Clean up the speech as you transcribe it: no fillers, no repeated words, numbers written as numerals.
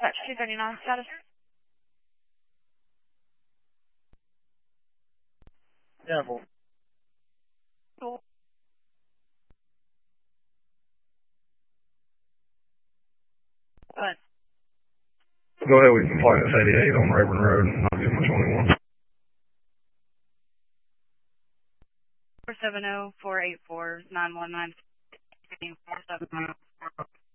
Dispatch 239 status. Yeah, well. Cool. Go ahead. Go ahead with complaint. It's 88 on Rayburn Road, 9121. 470-484-919.